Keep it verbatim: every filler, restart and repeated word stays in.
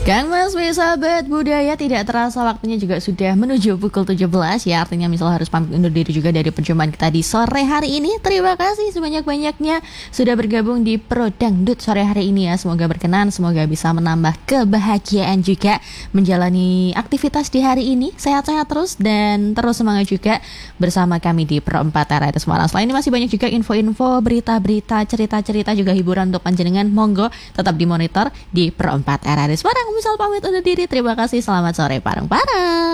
Kang Mas, sahabat budaya, tidak terasa waktunya juga sudah menuju pukul tujuh belas ya. Artinya misal harus pamit undur diri juga dari perjumpaan kita di sore hari ini. Terima kasih sebanyak-banyaknya sudah bergabung di Pro Dangdut sore hari ini ya. Semoga berkenan, semoga bisa menambah kebahagiaan juga menjalani aktivitas di hari ini. Sehat-sehat terus dan terus semangat juga bersama kami di Pro empat R R I Semarang. Selain ini masih banyak juga info-info, berita-berita, cerita-cerita juga hiburan untuk panjenengan. Monggo tetap dimonitor di Pro empat R R I Semarang. Misal pamit undur diri, terima kasih, selamat sore bareng-bareng.